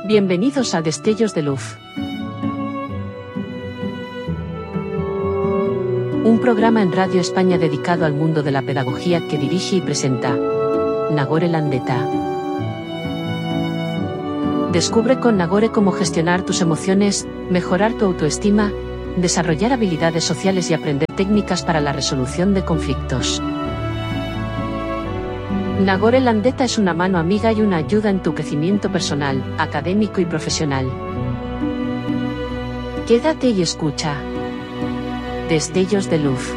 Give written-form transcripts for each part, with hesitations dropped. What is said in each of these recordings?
Bienvenidos a Destellos de Luz. Un programa en Radio España dedicado al mundo de la pedagogía que dirige y presenta Nagore Landeta. Descubre con Nagore cómo gestionar tus emociones, mejorar tu autoestima, desarrollar habilidades sociales y aprender técnicas para la resolución de conflictos. Nagore Landeta es una mano amiga y una ayuda en tu crecimiento personal, académico y profesional. Quédate y escucha. Destellos de Luz.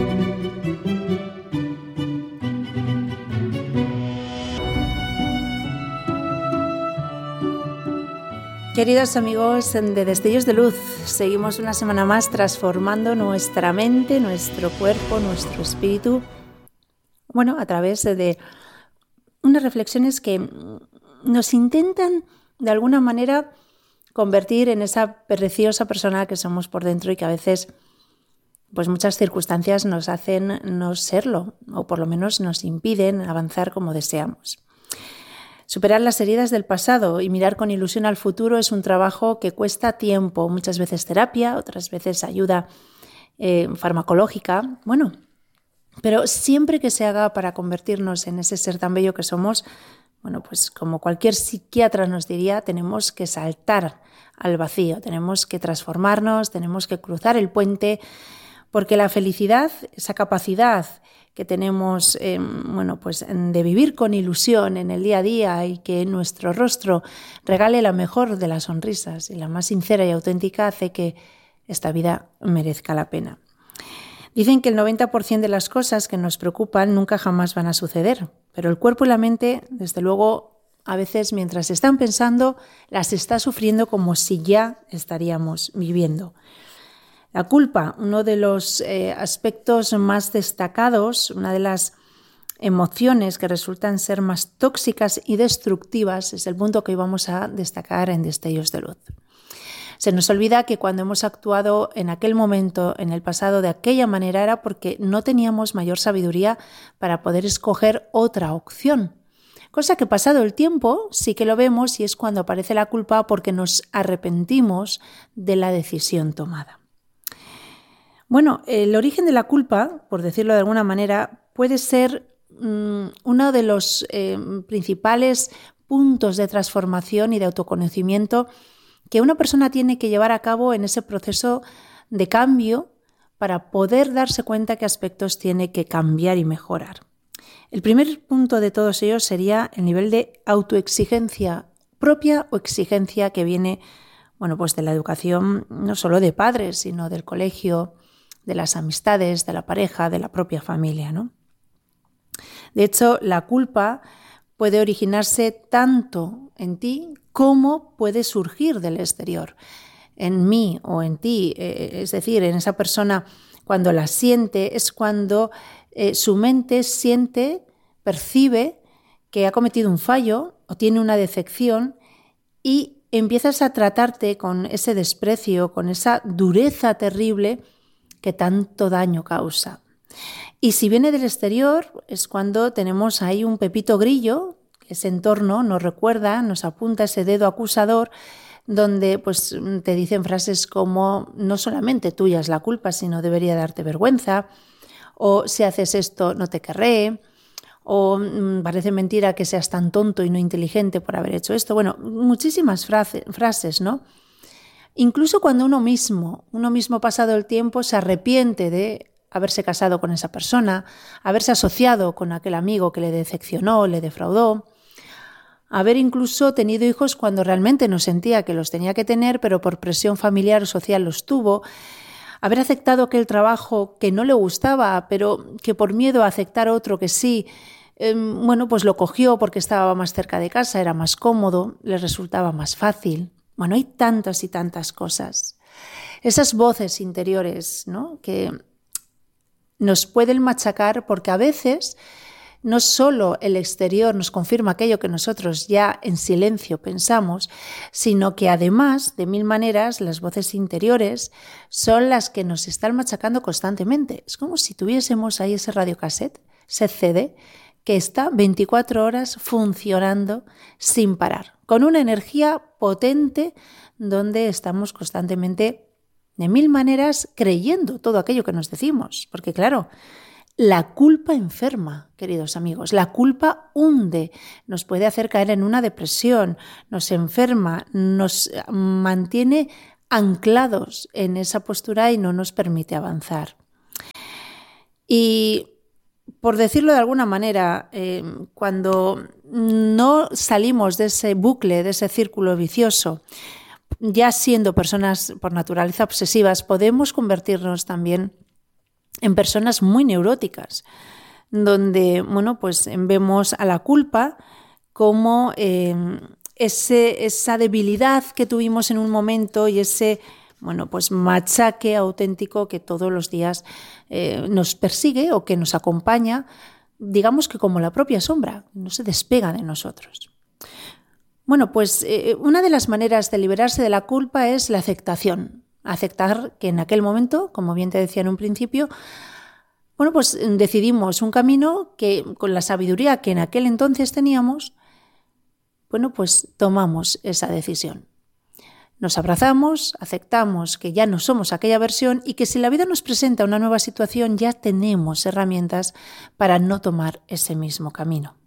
Queridos amigos de Destellos de Luz, seguimos una semana más transformando nuestra mente, nuestro cuerpo, nuestro espíritu, a través de unas reflexiones que nos intentan de alguna manera convertir en esa preciosa persona que somos por dentro y que a veces pues muchas circunstancias nos hacen no serlo, o por lo menos nos impiden avanzar como deseamos. Superar las heridas del pasado y mirar con ilusión al futuro es un trabajo que cuesta tiempo, muchas veces terapia, otras veces ayuda farmacológica, pero siempre que se haga para convertirnos en ese ser tan bello que somos, pues como cualquier psiquiatra nos diría, tenemos que saltar al vacío, tenemos que transformarnos, tenemos que cruzar el puente, porque la felicidad, esa capacidad que tenemos de vivir con ilusión en el día a día y que nuestro rostro regale la mejor de las sonrisas y la más sincera y auténtica, hace que esta vida merezca la pena. Dicen que el 90% de las cosas que nos preocupan nunca jamás van a suceder, pero el cuerpo y la mente, desde luego, a veces mientras están pensando, las está sufriendo como si ya estaríamos viviendo. La culpa, uno de los aspectos más destacados, una de las emociones que resultan ser más tóxicas y destructivas, es el punto que hoy vamos a destacar en Destellos de Luz. Se nos olvida que cuando hemos actuado en aquel momento, en el pasado, de aquella manera era porque no teníamos mayor sabiduría para poder escoger otra opción. Cosa que pasado el tiempo sí que lo vemos y es cuando aparece la culpa porque nos arrepentimos de la decisión tomada. El origen de la culpa, por decirlo de alguna manera, puede ser uno de los principales puntos de transformación y de autoconocimiento que una persona tiene que llevar a cabo en ese proceso de cambio para poder darse cuenta qué aspectos tiene que cambiar y mejorar. El primer punto de todos ellos sería el nivel de autoexigencia propia o exigencia que viene de la educación no solo de padres, sino del colegio, de las amistades, de la pareja, de la propia familia, ¿no? De hecho, la culpa puede originarse tanto en ti como puede surgir del exterior, en mí o en ti, es decir, en esa persona cuando la siente es cuando su mente siente, percibe que ha cometido un fallo o tiene una decepción y empiezas a tratarte con ese desprecio, con esa dureza terrible que tanto daño causa. Y si viene del exterior es cuando tenemos ahí un pepito grillo. Ese entorno nos recuerda, nos apunta ese dedo acusador donde te dicen frases como no solamente tuya es la culpa, sino debería darte vergüenza, o si haces esto no te querré, o parece mentira que seas tan tonto y no inteligente por haber hecho esto. Muchísimas frases, ¿no? Incluso cuando uno mismo pasado el tiempo se arrepiente de haberse casado con esa persona, haberse asociado con aquel amigo que le decepcionó, le defraudó, haber incluso tenido hijos cuando realmente no sentía que los tenía que tener, pero por presión familiar o social los tuvo, haber aceptado aquel trabajo que no le gustaba, pero que por miedo a aceptar otro que sí, lo cogió porque estaba más cerca de casa, era más cómodo, le resultaba más fácil. Hay tantas y tantas cosas. Esas voces interiores, ¿no?, que nos pueden machacar porque a veces no solo el exterior nos confirma aquello que nosotros ya en silencio pensamos, sino que además, de mil maneras, las voces interiores son las que nos están machacando constantemente. Es como si tuviésemos ahí ese radiocassette, ese CD, que está 24 horas funcionando sin parar, con una energía potente donde estamos constantemente, de mil maneras, creyendo todo aquello que nos decimos. Porque claro, la culpa enferma, queridos amigos, la culpa hunde, nos puede hacer caer en una depresión, nos enferma, nos mantiene anclados en esa postura y no nos permite avanzar. Y por decirlo de alguna manera, cuando no salimos de ese bucle, de ese círculo vicioso, ya siendo personas por naturaleza obsesivas, podemos convertirnos también en personas muy neuróticas, donde pues vemos a la culpa como esa debilidad que tuvimos en un momento y ese pues machaque auténtico que todos los días nos persigue o que nos acompaña, digamos que como la propia sombra, no se despega de nosotros. Pues una de las maneras de liberarse de la culpa es la aceptación. Aceptar que en aquel momento, como bien te decía en un principio, pues decidimos un camino que con la sabiduría que en aquel entonces teníamos, pues tomamos esa decisión. Nos abrazamos, aceptamos que ya no somos aquella versión y que si la vida nos presenta una nueva situación ya tenemos herramientas para no tomar ese mismo camino.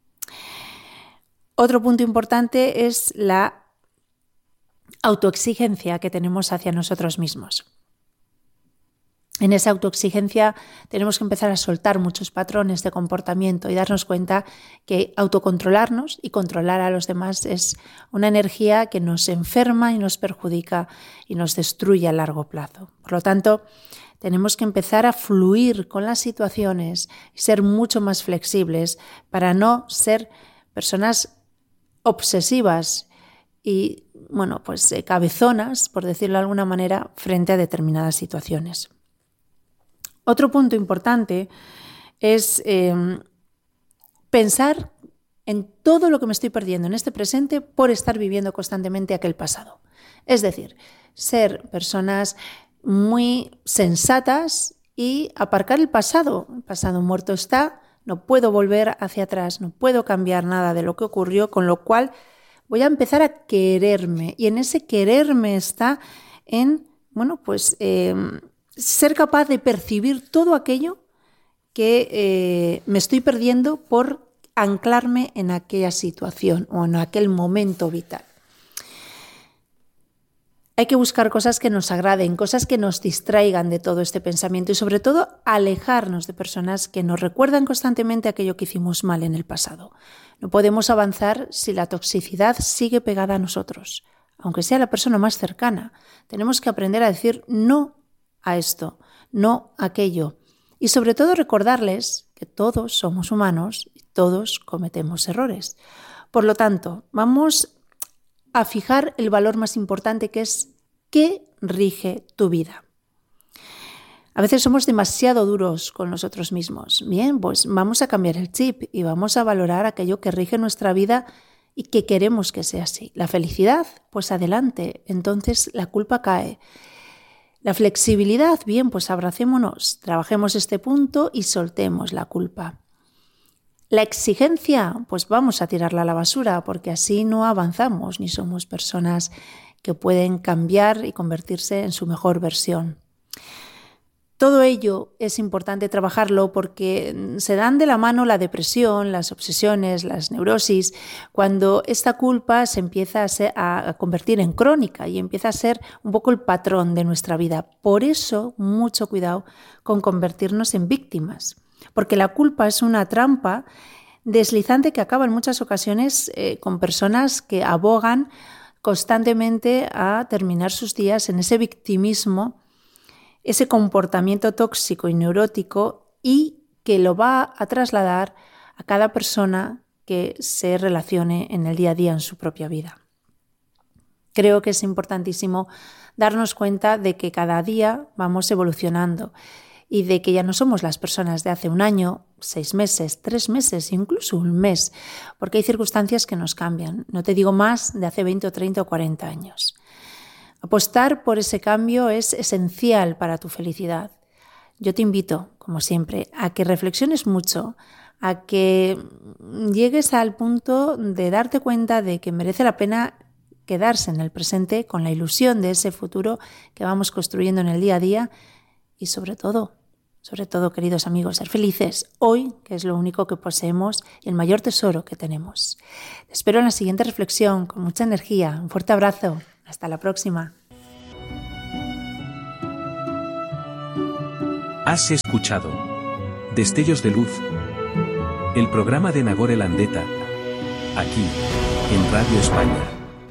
Otro punto importante es la autoexigencia que tenemos hacia nosotros mismos. En esa autoexigencia tenemos que empezar a soltar muchos patrones de comportamiento y darnos cuenta que autocontrolarnos y controlar a los demás es una energía que nos enferma y nos perjudica y nos destruye a largo plazo. Por lo tanto, tenemos que empezar a fluir con las situaciones y ser mucho más flexibles para no ser personas obsesivas y cabezonas, por decirlo de alguna manera, frente a determinadas situaciones. Otro punto importante es pensar en todo lo que me estoy perdiendo en este presente por estar viviendo constantemente aquel pasado. Es decir, ser personas muy sensatas y aparcar el pasado. El pasado muerto está, no puedo volver hacia atrás, no puedo cambiar nada de lo que ocurrió, con lo cual voy a empezar a quererme. Y en ese quererme está en, ser capaz de percibir todo aquello que me estoy perdiendo por anclarme en aquella situación o en aquel momento vital. Hay que buscar cosas que nos agraden, cosas que nos distraigan de todo este pensamiento y sobre todo alejarnos de personas que nos recuerdan constantemente aquello que hicimos mal en el pasado. No podemos avanzar si la toxicidad sigue pegada a nosotros, aunque sea la persona más cercana. Tenemos que aprender a decir no a esto, no a aquello. Y sobre todo recordarles que todos somos humanos y todos cometemos errores. Por lo tanto, vamos a fijar el valor más importante, que es ¿qué rige tu vida? A veces somos demasiado duros con nosotros mismos. Bien, pues vamos a cambiar el chip y vamos a valorar aquello que rige nuestra vida y que queremos que sea así. La felicidad, pues adelante, entonces la culpa cae. La flexibilidad, bien, pues abracémonos, trabajemos este punto y soltemos la culpa. La exigencia, pues vamos a tirarla a la basura porque así no avanzamos ni somos personas que pueden cambiar y convertirse en su mejor versión. Todo ello es importante trabajarlo porque se dan de la mano la depresión, las obsesiones, las neurosis, cuando esta culpa se empieza a convertir en crónica y empieza a ser un poco el patrón de nuestra vida. Por eso, mucho cuidado con convertirnos en víctimas, porque la culpa es una trampa deslizante que acaba en muchas ocasiones con personas que abogan constantemente a terminar sus días en ese victimismo, ese comportamiento tóxico y neurótico y que lo va a trasladar a cada persona que se relacione en el día a día en su propia vida. Creo que es importantísimo darnos cuenta de que cada día vamos evolucionando y de que ya no somos las personas de hace un año, 6 meses, 3 meses, incluso un mes, porque hay circunstancias que nos cambian. No te digo más de hace 20 o 30 o 40 años. Apostar por ese cambio es esencial para tu felicidad. Yo te invito, como siempre, a que reflexiones mucho, a que llegues al punto de darte cuenta de que merece la pena quedarse en el presente con la ilusión de ese futuro que vamos construyendo en el día a día y sobre todo, queridos amigos, ser felices hoy, que es lo único que poseemos y el mayor tesoro que tenemos. Te espero en la siguiente reflexión con mucha energía. Un fuerte abrazo. Hasta la próxima. Has escuchado Destellos de Luz, el programa de Nagore Landeta, aquí, en Radio España.